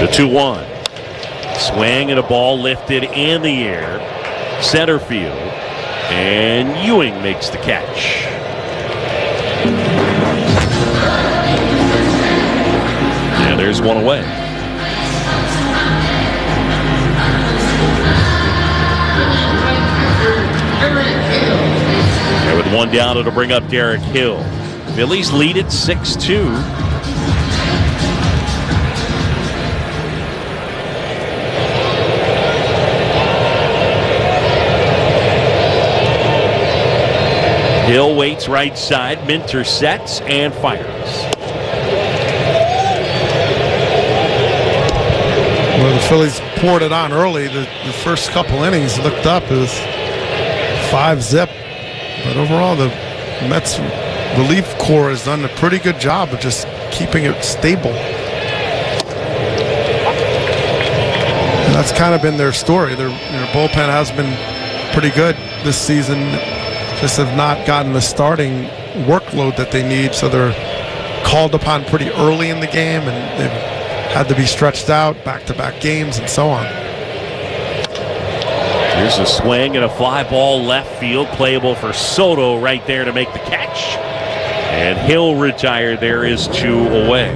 2-1. Swing and a ball lifted in the air. Center field. And Ewing makes the catch. And there's one away. And with one down, it'll bring up Derek Hill. Phillies lead it 6-2. Hill waits right side. Minter sets and fires. Well, the Phillies poured it on early. The first couple innings looked up. It was 5-zip. But overall, the Mets relief corps has done a pretty good job of just keeping it stable. And that's kind of been their story. Their bullpen has been pretty good this season. Just have not gotten the starting workload that they need, so they're called upon pretty early in the game, and they've had to be stretched out, back-to-back games, and so on. Here's a swing and a fly ball left field, playable for Soto right there to make the catch. And Hill retired. There is 2 away.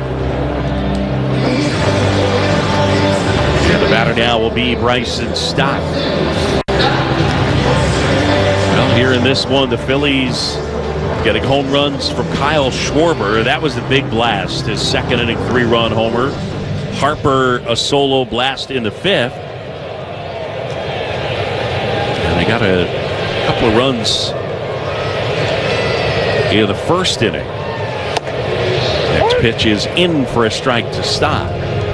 And the batter now will be Bryson Stott. Well, here in this one, the Phillies getting home runs from Kyle Schwarber. That was the big blast, his second inning 3-run homer. Harper, a solo blast in the 5th. And they got a couple of runs in the first inning. Next pitch is in for a strike to Stott.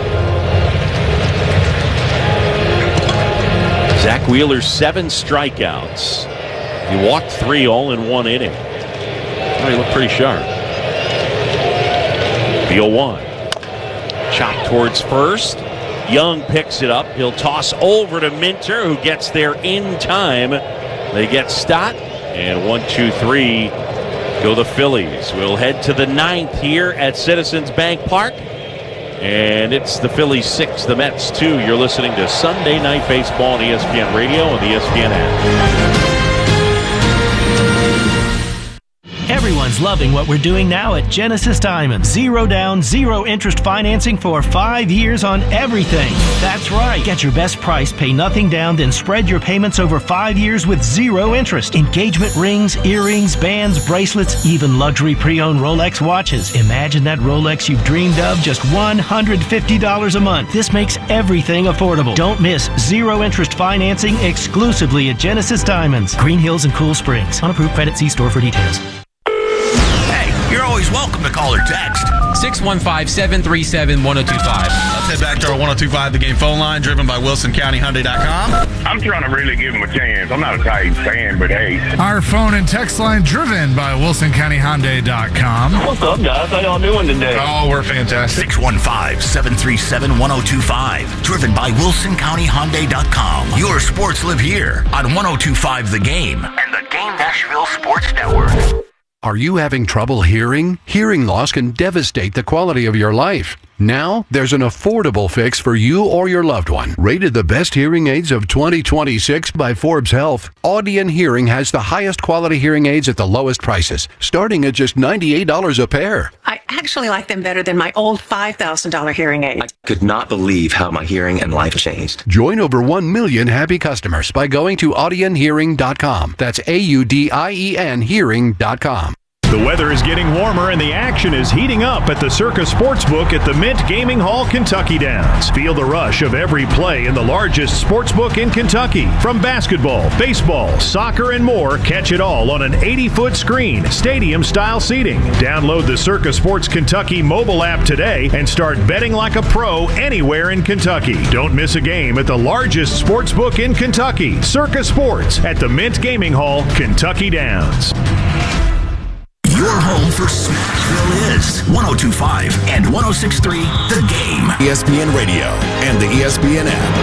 Zach Wheeler, 7 strikeouts. He walked 3 all in 1 inning. Oh, he looked pretty sharp. The 0-1. Chop towards first. Young picks it up. He'll toss over to Minter, who gets there in time. They get Stott. And 1, 2, 3 go the Phillies. We'll head to the 9th here at Citizens Bank Park. And it's the Phillies 6, the Mets 2. You're listening to Sunday Night Baseball on ESPN Radio and the ESPN app. Everyone's loving what we're doing now at Genesis Diamond. 0 down, 0 interest financing for 5 years on everything. That's right. Get your best price, pay nothing down, then spread your payments over 5 years with 0 interest. Engagement rings, earrings, bands, bracelets, even luxury pre-owned Rolex watches. Imagine that Rolex you've dreamed of, just $150 a month. This makes everything affordable. Don't miss 0 interest financing exclusively at Genesis Diamonds. Green Hills and Cool Springs. On approved credit, see store for details. You're always welcome to call or text. 615-737-1025. Let's head back to our 1025 The Game phone line, driven by WilsonCountyHyundai.com. I'm trying to really give him a chance. I'm not a Titans fan, but hey. Our phone and text line, driven by WilsonCountyHyundai.com. What's up, guys? How y'all doing today? Oh, we're fantastic. 615-737-1025. Driven by WilsonCountyHyundai.com. Your sports live here on 1025 The Game and the Game Nashville Sports Network. Are you having trouble hearing? Hearing loss can devastate the quality of your life. Now, there's an affordable fix for you or your loved one. Rated the best hearing aids of 2026 by Forbes Health, Audion Hearing has the highest quality hearing aids at the lowest prices, starting at just $98 a pair. I actually like them better than my old $5,000 hearing aid. I could not believe how my hearing and life changed. Join over 1 million happy customers by going to audionhearing.com. That's AUDIEN hearing.com. The weather is getting warmer and the action is heating up at the Circa Sportsbook at the Mint Gaming Hall, Kentucky Downs. Feel the rush of every play in the largest sportsbook in Kentucky. From basketball, baseball, soccer, and more, catch it all on an 80-foot screen, stadium-style seating. Download the Circa Sports Kentucky mobile app today and start betting like a pro anywhere in Kentucky. Don't miss a game at the largest sportsbook in Kentucky, Circa Sports at the Mint Gaming Hall, Kentucky Downs. Your home for Smashville is 102.5 and 106.3 The Game. ESPN Radio and the ESPN app.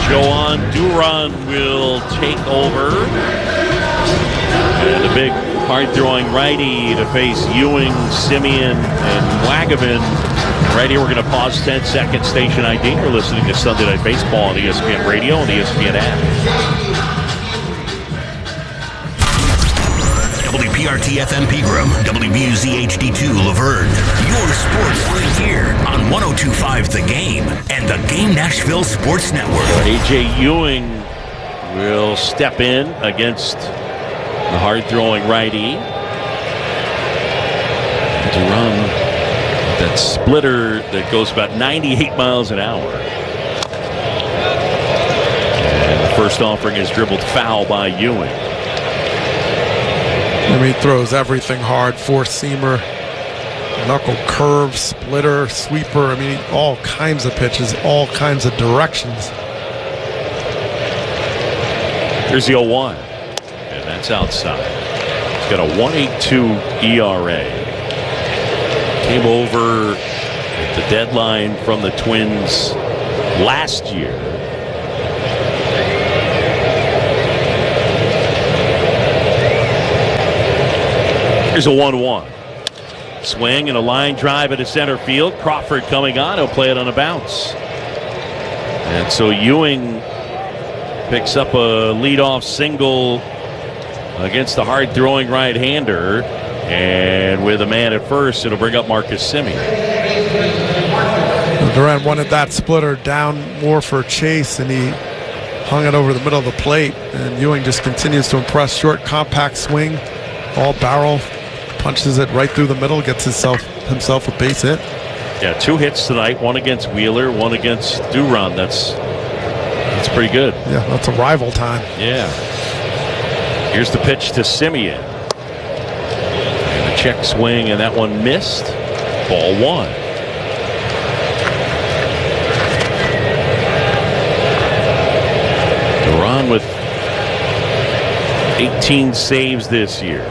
Joan Duran will take over. And a big hard-throwing righty to face Ewing, Simeon, and Wagaman. Right here, we're going to pause 10 seconds. Station ID. You're listening to Sunday Night Baseball on ESPN Radio and the ESPN app. WPRT FM Pegram, WBUZ HD2 Laverne. Your sports live here on 102.5 The Game and the Game Nashville Sports Network. A.J. Ewing will step in against the hard-throwing righty. Duran, that splitter that goes about 98 miles an hour. And the first offering is dribbled foul by Ewing. I mean, he throws everything hard. Four-seamer, knuckle curve, splitter, sweeper. I mean, all kinds of pitches, all kinds of directions. Here's the 0-1. And that's outside. He's got a 1.82 ERA. Came over at the deadline from the Twins last year. Here's a 1-1. Swing and a line drive into center field. Crawford coming on. He'll play it on a bounce. And so Ewing picks up a leadoff single against the hard-throwing right-hander. And with a man at first, it'll bring up Marcus Semien. Duran wanted that splitter down more for Chase, and he hung it over the middle of the plate. And Ewing just continues to impress. Short, compact swing, all barrel, punches it right through the middle, gets himself a base hit. Yeah, 2 hits tonight, one against Wheeler, one against Duran. That's pretty good. Yeah, that's a rival time. Yeah. Here's the pitch to Semien. And a check swing, and that one missed. Ball 1. Duran with 18 saves this year.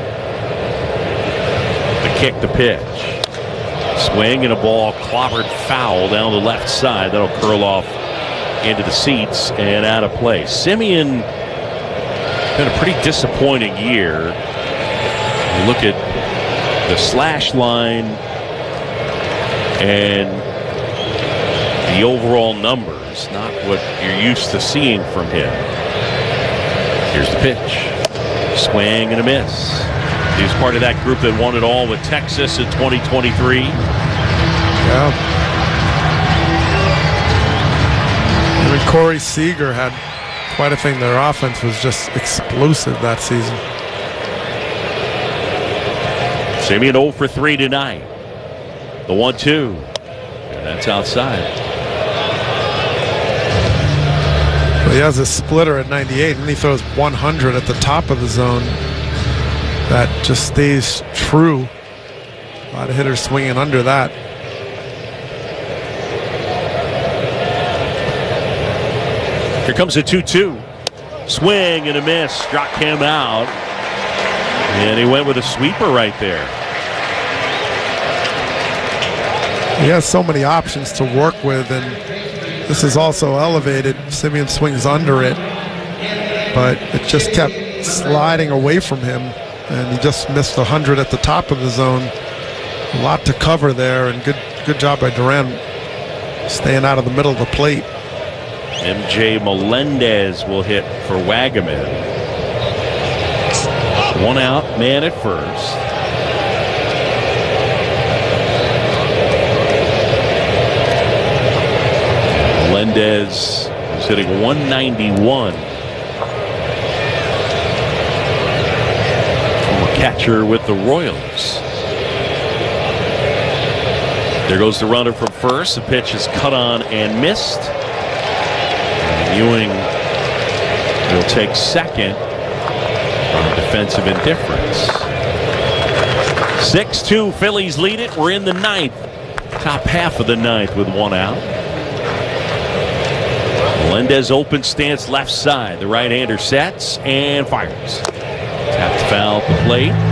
The kick, the pitch. Swing and a ball clobbered foul down the left side. That'll curl off into the seats and out of play. Semien, been a pretty disappointing year. You look at the slash line and the overall numbers, not what you're used to seeing from him. Here's the pitch. Swing and a miss. He was part of that group that won it all with Texas in 2023. Yeah. I mean, Corey Seager had quite a thing. Their offense was just explosive that season. Semien 0 for 3 tonight. The 1-2. And that's outside. Well, he has a splitter at 98, and he throws 100 at the top of the zone. That just stays true. A lot of hitters swinging under that. Here comes a 2-2. Swing and a miss. Struck him out. And he went with a sweeper right there. He has so many options to work with, and this is also elevated. Semien swings under it, but it just kept sliding away from him, and he just missed 100 at the top of the zone. A lot to cover there, and good job by Duran staying out of the middle of the plate. MJ Melendez will hit for Wagaman. 1 out, man at first. Melendez is hitting 191. Former catcher with the Royals. There goes the runner from first. The pitch is cut on and missed. And Ewing will take second on defensive indifference. 6-2, Phillies lead it. We're in the 9th. Top half of the 9th with 1 out. Melendez open stance left side. The right-hander sets and fires. Tapped foul at the plate.